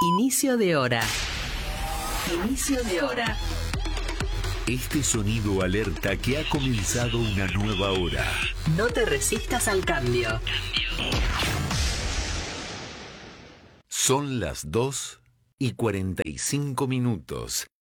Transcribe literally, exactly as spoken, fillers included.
Inicio de hora. Inicio de hora. Este sonido alerta que ha comenzado una nueva hora. No te resistas al cambio. Son las dos y cuarenta y cinco minutos.